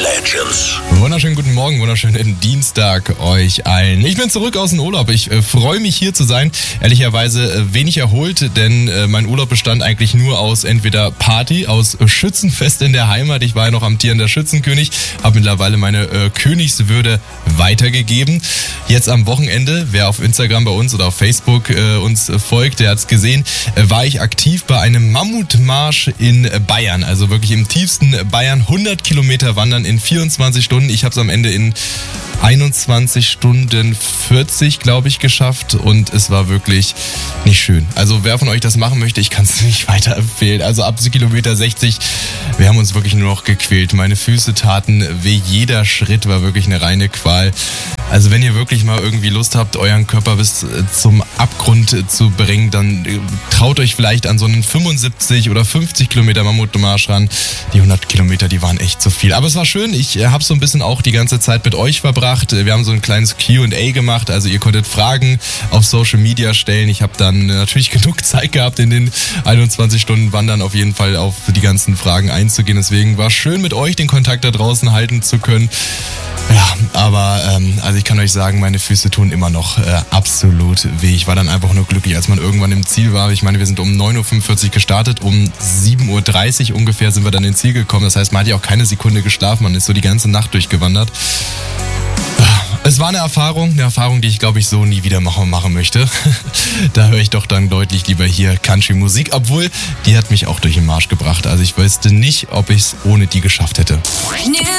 Legends. Wunderschönen guten Morgen, wunderschönen Dienstag euch allen. Ich bin zurück aus dem Urlaub. Ich freue mich hier zu sein. Ehrlicherweise wenig erholt, denn mein Urlaub bestand eigentlich nur aus entweder Party, aus Schützenfest in der Heimat. Ich war ja noch amtierender Schützenkönig, habe mittlerweile meine Königswürde weitergegeben. Jetzt am Wochenende, wer auf Instagram bei uns oder auf Facebook uns folgt, der hat es gesehen, war ich aktiv bei einem Mammutmarsch in Bayern. Also wirklich im tiefsten Bayern, 100 Kilometer wandern in 24 Stunden. Ich habe es am Ende in 21 Stunden 40, glaube ich, geschafft und es war wirklich nicht schön. Also wer von euch das machen möchte, ich kann es nicht weiterempfehlen. Also ab Kilometer 60, wir haben uns wirklich nur noch gequält. Meine Füße taten weh, jeder Schritt war wirklich eine reine Qual. Also wenn ihr wirklich mal irgendwie Lust habt, euren Körper bis zum Abgrund zu bringen, dann traut euch vielleicht an so einen 75 oder 50 Kilometer Mammutmarsch ran. Die 100 Kilometer, die waren echt zu viel. Aber es war schön, ich habe so ein bisschen auch die ganze Zeit mit euch verbracht. Wir haben so ein kleines Q&A gemacht, also ihr konntet Fragen auf Social Media stellen. Ich habe dann natürlich genug Zeit gehabt, in den 21 Stunden Wandern auf jeden Fall auf die ganzen Fragen einzugehen. Deswegen war es schön, mit euch den Kontakt da draußen halten zu können. Ja, aber also ich kann euch sagen, meine Füße tun immer noch absolut weh. Ich war dann einfach nur glücklich, als man irgendwann im Ziel war. Ich meine, wir sind um 9.45 Uhr gestartet, um 7.30 Uhr ungefähr sind wir dann ins Ziel gekommen. Das heißt, man hat ja auch keine Sekunde geschlafen, man ist so die ganze Nacht durchgewandert. Es war eine Erfahrung, die ich glaube ich so nie wieder machen möchte. Da höre ich doch dann deutlich lieber hier Country-Musik, obwohl die hat mich auch durch den Marsch gebracht. Also ich wüsste nicht, ob ich es ohne die geschafft hätte.